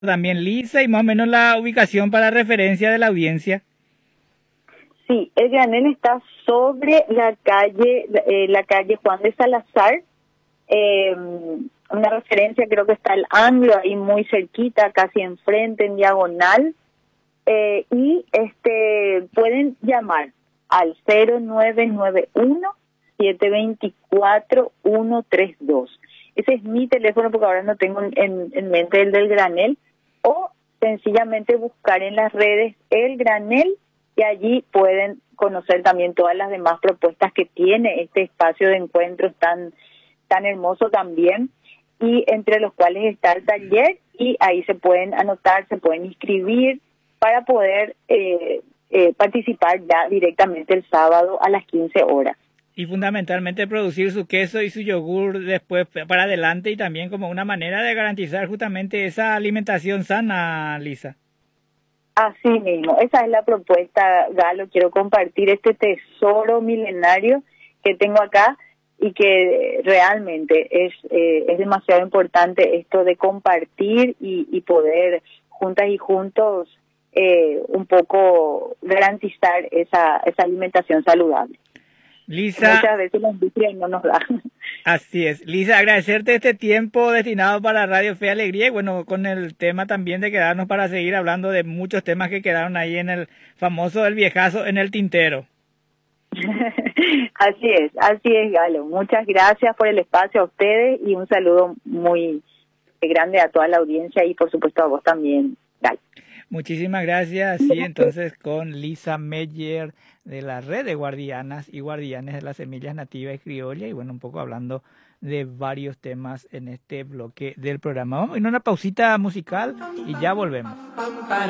también Lisa y más o menos la ubicación para referencia de la audiencia. Sí, el granel está sobre la calle Juan de Salazar. Una referencia, creo que está el ángulo ahí muy cerquita, casi enfrente, en diagonal. Y pueden llamar al 0991-724-132. Ese es mi teléfono porque ahora no tengo en mente el del granel. O sencillamente buscar en las redes el granel y allí pueden conocer también todas las demás propuestas que tiene este espacio de encuentros tan hermoso también, y entre los cuales está el taller, y ahí se pueden anotar, se pueden inscribir para poder participar ya directamente el sábado a las 15 horas. Y fundamentalmente producir su queso y su yogur después para adelante, y también como una manera de garantizar justamente esa alimentación sana, Lisa. Así mismo, esa es la propuesta, Galo. Quiero compartir este tesoro milenario que tengo acá y que realmente es demasiado importante esto de compartir y poder juntas y juntos un poco garantizar esa alimentación saludable. Lisa, muchas veces la industria no nos da. Así es. Lisa, agradecerte este tiempo destinado para Radio Fe y Alegría, y bueno, con el tema también de quedarnos para seguir hablando de muchos temas que quedaron ahí en el famoso El Viejazo en el tintero. Así es, Galo. Muchas gracias por el espacio a ustedes y un saludo muy grande a toda la audiencia y por supuesto a vos también, Galo. Muchísimas gracias. Sí, entonces con Lisa Meyer de la red de guardianas y guardianes de las semillas nativas y criollas, y bueno, un poco hablando de varios temas en este bloque del programa. Vamos a ir a una pausita musical y ya volvemos.